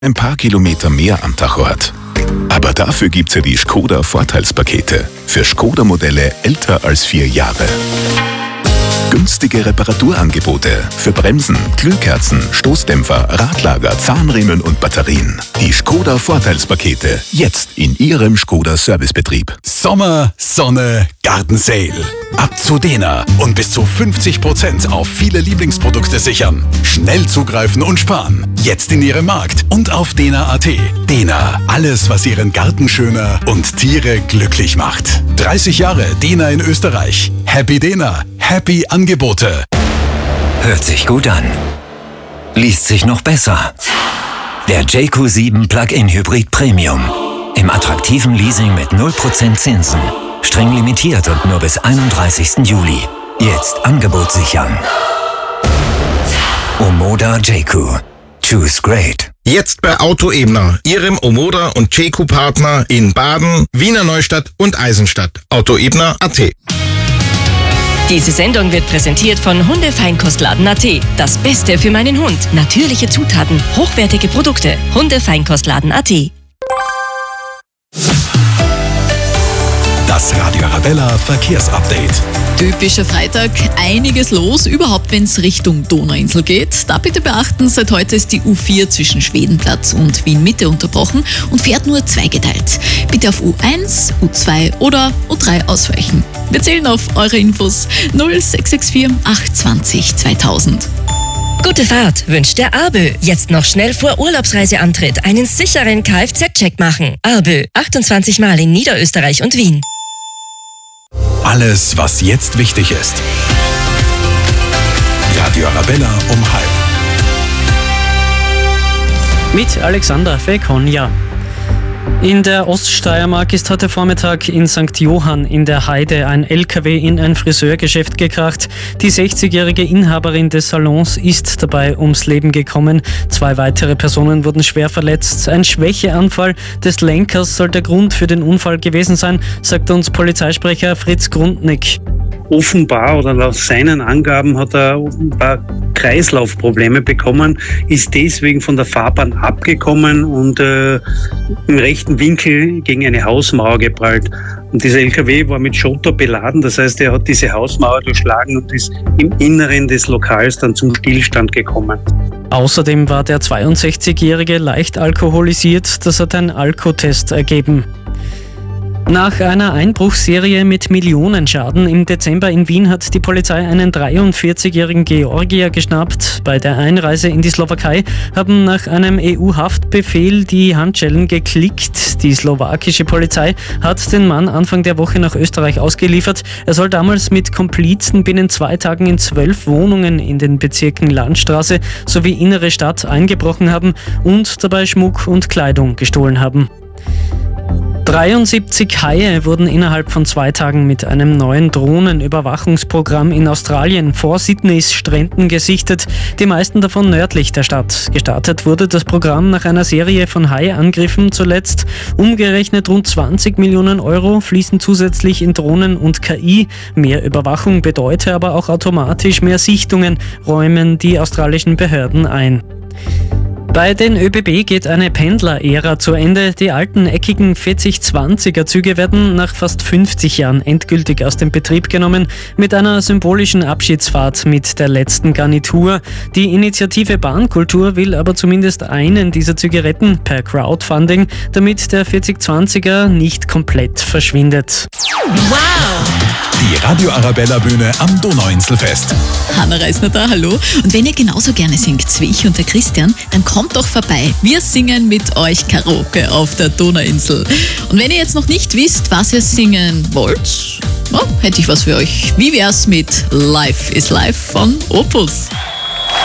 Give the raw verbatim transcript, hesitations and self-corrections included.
ein paar Kilometer mehr am Tacho hat. Aber dafür gibt's ja die Škoda Vorteilspakete für Škoda-Modelle älter als vier Jahre. Günstige Reparaturangebote für Bremsen, Glühkerzen, Stoßdämpfer, Radlager, Zahnriemen und Batterien. Die Škoda Vorteilspakete jetzt in Ihrem Škoda Servicebetrieb. Sommer, Sonne, Gartensale. Ab zu Dena und bis zu fünfzig Prozent auf viele Lieblingsprodukte sichern. Schnell zugreifen und sparen. Jetzt in Ihrem Markt und auf dena punkt at. Dena, alles was Ihren Garten schöner und Tiere glücklich macht. dreißig Jahre Dena in Österreich. Happy Dena. Happy Angebote. Hört sich gut an. Liest sich noch besser. Der J Q sieben Plug-in Hybrid Premium. Im attraktiven Leasing mit null Prozent Zinsen. Streng limitiert und nur bis einunddreißigsten Juli. Jetzt Angebot sichern. Omoda J Q. Choose great. Jetzt bei Auto Ebner, Ihrem Omoda und J Q-Partner in Baden, Wiener Neustadt und Eisenstadt. Autoebner punkt at. Diese Sendung wird präsentiert von Hundefeinkostladen punkt at. Das Beste für meinen Hund. Natürliche Zutaten, hochwertige Produkte. Hundefeinkostladen punkt at. Das Radio Arabella Verkehrsupdate. Typischer Freitag, einiges los, überhaupt wenn es Richtung Donauinsel geht. Da bitte beachten, seit heute ist die U vier zwischen Schwedenplatz und Wien-Mitte unterbrochen und fährt nur zweigeteilt. Bitte auf U eins, U zwei oder U drei ausweichen. Wir zählen auf eure Infos null sechs sechs vier acht zwanzig zweitausend. Gute Fahrt wünscht der Arbö. Jetzt noch schnell vor Urlaubsreiseantritt einen sicheren Kfz-Check machen. Arbö, achtundzwanzig Mal in Niederösterreich und Wien. Alles, was jetzt wichtig ist. Radio Arabella um halb. Mit Alexander Fekonja. In der Oststeiermark ist heute Vormittag in Sankt Johann in der Heide ein L K W in ein Friseurgeschäft gekracht. Die sechzigjährige Inhaberin des Salons ist dabei ums Leben gekommen. Zwei weitere Personen wurden schwer verletzt. Ein Schwächeanfall des Lenkers soll der Grund für den Unfall gewesen sein, sagt uns Polizeisprecher Fritz Grundnick. Offenbar oder laut seinen Angaben hat er ein paar Kreislaufprobleme bekommen, ist deswegen von der Fahrbahn abgekommen und äh, im rechten Winkel gegen eine Hausmauer geprallt. Und dieser L K W war mit Schotter beladen, das heißt, er hat diese Hausmauer durchschlagen und ist im Inneren des Lokals dann zum Stillstand gekommen. Außerdem war der zweiundsechzigjährige leicht alkoholisiert, das hat ein Alkotest ergeben. Nach einer Einbruchsserie mit Millionenschaden im Dezember in Wien hat die Polizei einen dreiundvierzigjährigen Georgier geschnappt. Bei der Einreise in die Slowakei haben nach einem E U-Haftbefehl die Handschellen geklickt. Die slowakische Polizei hat den Mann Anfang der Woche nach Österreich ausgeliefert. Er soll damals mit Komplizen binnen zwei Tagen in zwölf Wohnungen in den Bezirken Landstraße sowie Innere Stadt eingebrochen haben und dabei Schmuck und Kleidung gestohlen haben. dreiundsiebzig Haie wurden innerhalb von zwei Tagen mit einem neuen Drohnenüberwachungsprogramm in Australien vor Sydneys Stränden gesichtet, die meisten davon nördlich der Stadt. Gestartet wurde das Programm nach einer Serie von Haiangriffen zuletzt. Umgerechnet rund zwanzig Millionen Euro fließen zusätzlich in Drohnen und K I. Mehr Überwachung bedeutet aber auch automatisch mehr Sichtungen, räumen die australischen Behörden ein. Bei den ÖBB geht eine Pendler-Ära zu Ende. Die alten eckigen vierzig zwanziger Züge werden nach fast fünfzig Jahren endgültig aus dem Betrieb genommen, mit einer symbolischen Abschiedsfahrt mit der letzten Garnitur. Die Initiative Bahnkultur will aber zumindest einen dieser Züge retten, per Crowdfunding, damit der vierzig zwanziger nicht komplett verschwindet. Wow! Die Radio Arabella Bühne am Donauinselfest. Hanna Reisner da, hallo. Und wenn ihr genauso gerne singt wie ich und der Christian, dann kommt doch vorbei. Wir singen mit euch Karaoke auf der Donauinsel. Und wenn ihr jetzt noch nicht wisst, was ihr singen wollt, oh, hätte ich was für euch. Wie wär's mit Life is Life von Opus?